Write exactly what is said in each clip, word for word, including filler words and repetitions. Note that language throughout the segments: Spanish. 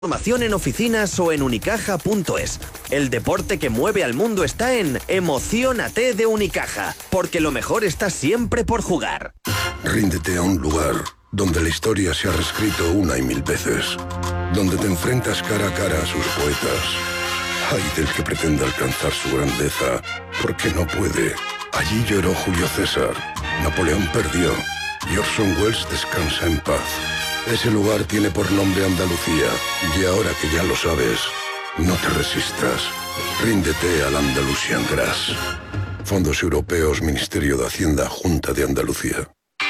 Formación en oficinas o en unicaja punto es. El deporte que mueve al mundo está en Emociónate de Unicaja, porque lo mejor está siempre por jugar. Ríndete a un lugar donde la historia se ha reescrito una y mil veces, donde te enfrentas cara a cara a sus poetas. Ay del que pretenda alcanzar su grandeza, porque no puede. Allí lloró Julio César, Napoleón perdió y Orson Welles descansa en paz. Ese lugar tiene por nombre Andalucía, y ahora que ya lo sabes, no te resistas. Ríndete al Andalusian Grass. Fondos Europeos, Ministerio de Hacienda, Junta de Andalucía.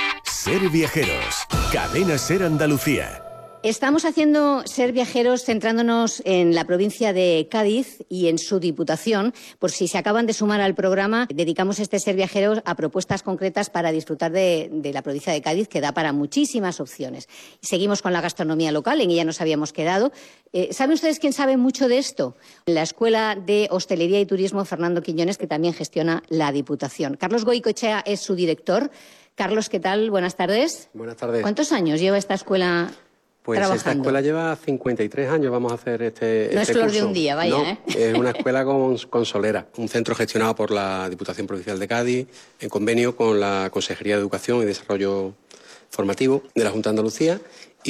Ser Viajeros, Cadena Ser Andalucía. Estamos haciendo Ser Viajeros centrándonos en la provincia de Cádiz y en su Diputación. Por si se acaban de sumar al programa, dedicamos este Ser Viajeros a propuestas concretas para disfrutar de, de la provincia de Cádiz, que da para muchísimas opciones. Seguimos con la gastronomía local, en ella nos habíamos quedado. Eh, ¿Saben ustedes quién sabe mucho de esto? La Escuela de Hostelería y Turismo Fernando Quiñones, que también gestiona la Diputación. Carlos Goicoechea es su director. Carlos, ¿qué tal? Buenas tardes. Buenas tardes. ¿Cuántos años lleva esta escuela? Pues trabajando. Esta escuela lleva cincuenta y tres años, vamos a hacer este No este es flor curso. de un día, vaya, no, ¿eh? Es una escuela con, con solera, un centro gestionado por la Diputación Provincial de Cádiz, en convenio con la Consejería de Educación y Desarrollo Formativo de la Junta de Andalucía.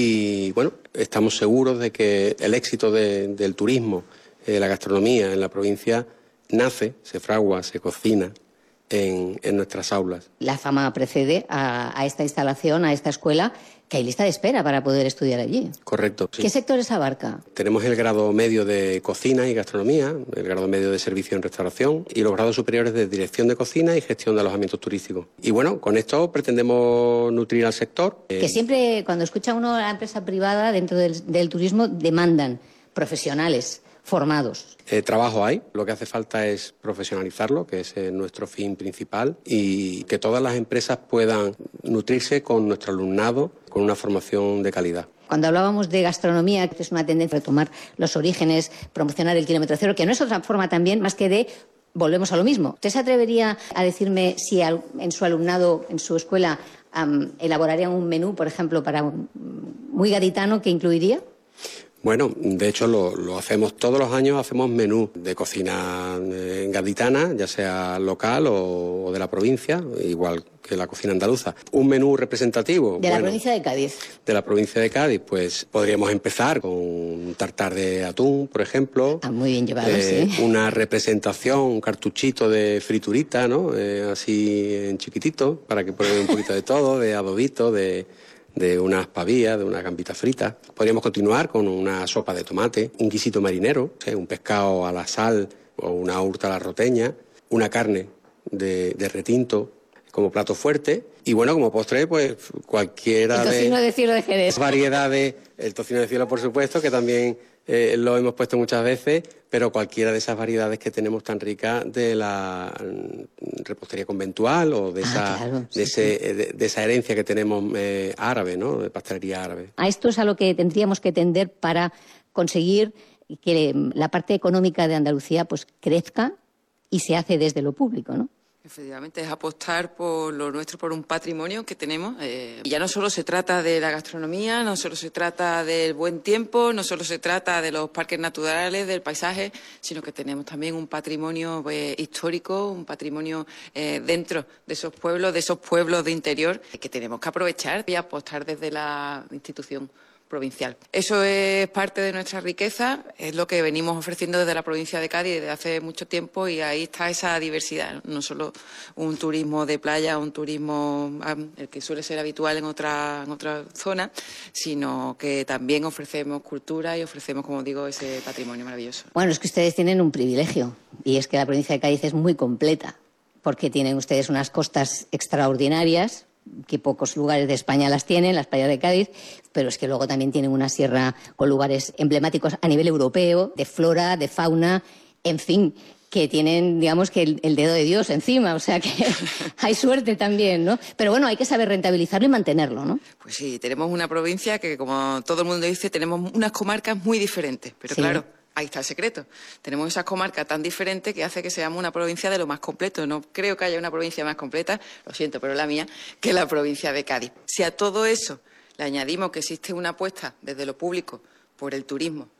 Y bueno, estamos seguros de que el éxito de, del turismo, de la gastronomía en la provincia, nace, se fragua, se cocina en, en nuestras aulas. La fama precede a, a esta instalación, a esta escuela, que hay lista de espera para poder estudiar allí. Correcto. Sí. ¿Qué sectores abarca? Tenemos el grado medio de cocina y gastronomía, el grado medio de servicio en restauración y los grados superiores de dirección de cocina y gestión de alojamientos turísticos. Y bueno, con esto pretendemos nutrir al sector. Que siempre, cuando escucha uno a la empresa privada dentro del, del turismo, demandan profesionales formados. Eh, trabajo hay, lo que hace falta es profesionalizarlo, que es eh, nuestro fin principal, y que todas las empresas puedan nutrirse con nuestro alumnado, con una formación de calidad. Cuando hablábamos de gastronomía, que es una tendencia a retomar los orígenes, promocionar el kilómetro cero, que no es otra forma también más que de volvemos a lo mismo. ¿Usted se atrevería a decirme si al, en su alumnado, en su escuela, um, elaborarían un menú, por ejemplo, para un, muy gaditano que incluiría? Bueno, de hecho lo, lo hacemos todos los años, hacemos menú de cocina eh, gaditana, ya sea local o, o de la provincia, igual que la cocina andaluza. Un menú representativo. De bueno, la provincia de Cádiz. De la provincia de Cádiz, pues podríamos empezar con un tartar de atún, por ejemplo. Ah, muy bien llevado, eh, sí. Una representación, un cartuchito de friturita, ¿no? Eh, así en chiquitito, para que prueben un poquito de todo, de adobito, de... de unas pavillas, de una gambita frita. Podríamos continuar con una sopa de tomate, un guisito marinero, ¿sí? Un pescado a la sal o una hurta a la roteña, una carne de, de retinto como plato fuerte y bueno, como postre, pues cualquiera de... El tocino de cielo de Jerez. Variedades, el tocino de cielo, por supuesto, que también eh, lo hemos puesto muchas veces, pero cualquiera de esas variedades que tenemos tan ricas de la repostería conventual o de, ah, esa, claro, sí, de, ese, sí. de, de esa herencia que tenemos eh, árabe, ¿no? De pastelería árabe. A esto es a lo que tendríamos que tender para conseguir que la parte económica de Andalucía pues crezca y se hace desde lo público, ¿no? Efectivamente, es apostar por lo nuestro, por un patrimonio que tenemos. Eh, y ya no solo se trata de la gastronomía, no solo se trata del buen tiempo, no solo se trata de los parques naturales, del paisaje, sino que tenemos también un patrimonio eh, histórico, un patrimonio eh, dentro de esos pueblos, de esos pueblos de interior, que tenemos que aprovechar y apostar desde la institución provincial. Eso es parte de nuestra riqueza, es lo que venimos ofreciendo desde la provincia de Cádiz desde hace mucho tiempo y ahí está esa diversidad, no, no solo un turismo de playa, un turismo el que suele ser habitual en otra en otra zona, sino que también ofrecemos cultura y ofrecemos, como digo, ese patrimonio maravilloso. Bueno, es que ustedes tienen un privilegio y es que la provincia de Cádiz es muy completa porque tienen ustedes unas costas extraordinarias, que pocos lugares de España las tienen, las playas de Cádiz, pero es que luego también tienen una sierra con lugares emblemáticos a nivel europeo, de flora, de fauna, en fin, que tienen, digamos, que el, el dedo de Dios encima, o sea que hay suerte también, ¿no? Pero bueno, hay que saber rentabilizarlo y mantenerlo, ¿no? Pues sí, tenemos una provincia que, como todo el mundo dice, tenemos unas comarcas muy diferentes, pero Sí. claro, ahí está el secreto. Tenemos esas comarcas tan diferentes que hace que seamos una provincia de lo más completo. No creo que haya una provincia más completa, lo siento, pero la mía, que la provincia de Cádiz. Si a todo eso le añadimos que existe una apuesta desde lo público por el turismo.